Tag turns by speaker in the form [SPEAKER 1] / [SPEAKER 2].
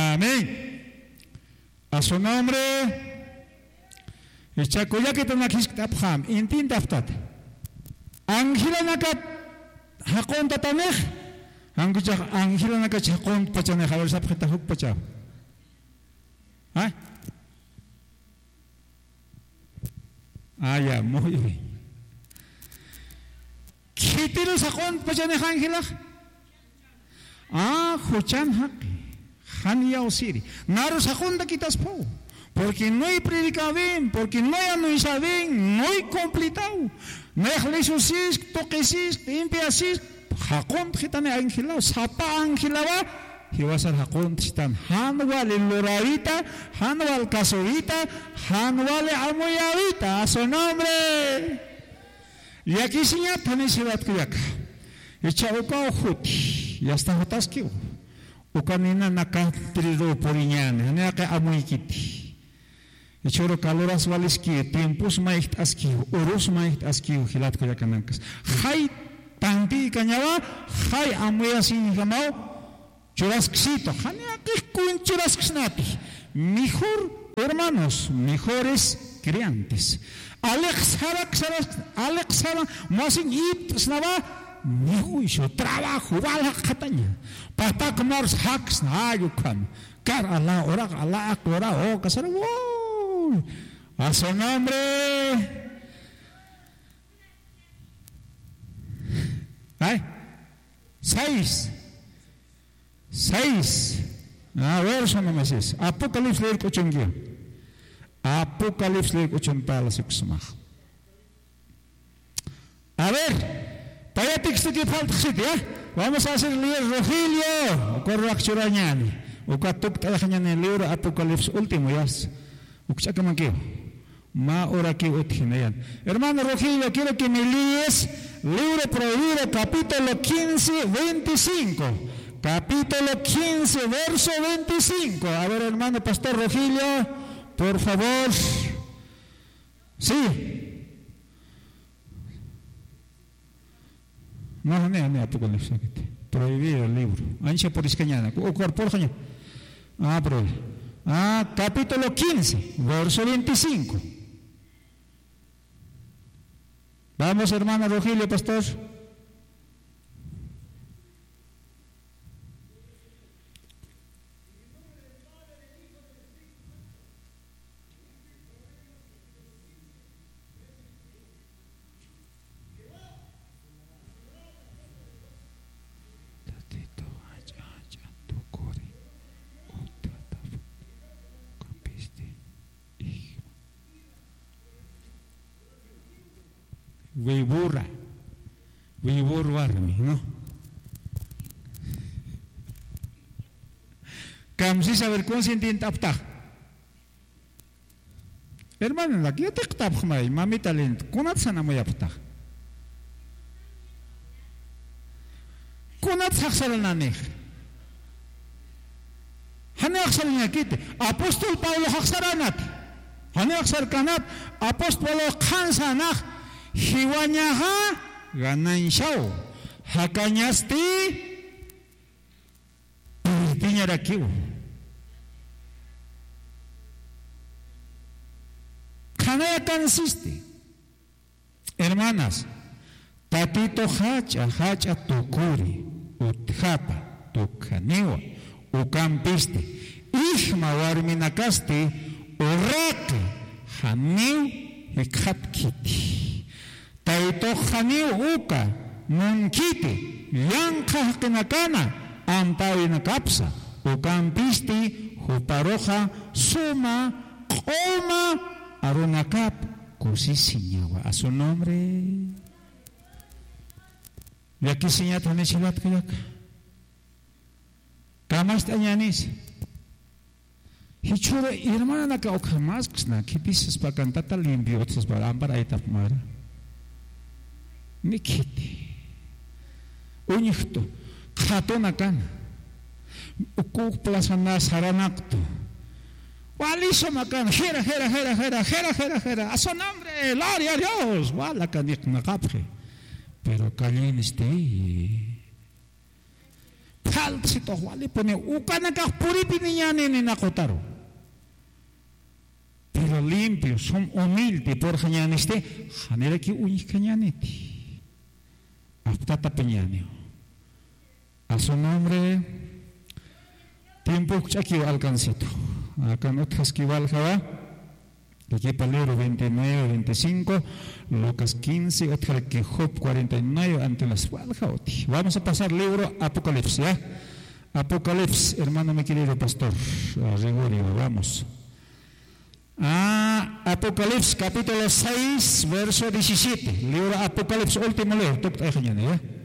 [SPEAKER 1] Amén. A su nombre. Chacuya que tan aquí tapjam. Intin daftat. Ángela nakat hakon tataneh. Ángela nakat hakon pachaneh. A ver sapjeta huk pachao. ¿Ah? Ya, muy bien. ¿Qué tiene hakon pachaneh Ángela? Juchan hak. Hania Osiri. Naros hakon da quitas po. Porque no hay predicado bien, porque no hay anunciado bien, no hay completado. No hay lesosis, toquesis, limpiasis. Hakon gitane Ángela, sapa Ángela va. Y va a ser hakon chitan. Hanwal el loravita, hanwal casovita, hanwal amoyavita. A su nombre. Y aquí señala Tanesibat Kuyak. Echa uka ojuti. Ya está jotasquivo. Ukanina nakatrido poriñan. Hanaka amoyikiti. Echoro caloras valeski, tiempos maicht askiu, urus maicht askiu, hilat koyakanancas. Hay tanti cañaba, hay amuya sin jamao, churasquito, haneake kun churasquisnati. Mejor, hermanos, mejores criantes. Alex Hara, masin ip snava, negocio, trabajo, bala cataña. Patak mars haks na ayukan. Car Allah, ora, casar, a su nombre. ¿Ay? 6. A ver, son meses. Apocalipsis leer kuchungia. Apocalipsis leer kuchunpala suksmah. A ver, para texto que falta, vamos a hacer leer Rogelio. Corrak churañani. Ukatuk trabajan en el libro Apocalipsis último, ya. Hermano Rogelio, quiero que me lees libro prohibido, capítulo 15, 25. Capítulo 15, verso 25. A ver, hermano Pastor Rogelio, por favor. Sí. No, Apocalipsis. Prohibido el libro. Ancha por iscañana. Por jaña. Prohibido. Capítulo 15, verso 25. Vamos, hermano Rogelio, pastor. Viburwarmi, ¿no? Kamsi saber consciente apta. Hermano, la que te apta, mami talento, ¿conat sana muy apta? ¿Conat saxalanane? Hane axalanakite. Apóstol Pablo haxaranat. Hane axarkanat. Apóstol Khansanach. Hiwanyaha gananshaw hakanyasti piñarakiw kanaya consiste, hermanas, tatito hacha tukuri utjapa tukaniwa ukampiste ihma warminakaste urake haniw hikatkiti Taito Haniu Uka, Munkiti, Yanka Kinakana, Ampawi Nakapsa, Ukampisti, Huparoja, Suma, Koma, Arunakap, Kusisiñawa. A su nombre. Y aquí señala Taneshilat Kayak. Kamas Tañanis. Hichura, hermana Naka Okamasksna, Kipisas para cantata limpio, otros para Ambara Etapmara. Nikiti Unihto Khatonakan Ukuk plasana saranakto Waliso makan Jera a su nombre, gloria a Dios. Wala kanik nakapre. Pero kalin este Falsito, vale, pone, ukanaka puripiniñane ni nakotaro. Pero limpios, son humildes, por jañaniste, janera que uñicañaneti. Aptata peñaneo. A su nombre, tiempo aquí alcancito. Acá no te esquival java. Aquí para el libro 29, 25, Lucas 15, otra que Job 49, ante las Waljaoti. Vamos a pasar libro Apocalipsis, ¿ya? Apocalipsis, hermano mi querido pastor Gregorio, vamos. Apocalipsis capítulo 6, verso 17. Libro Apocalipsis, último libro, ¿ya?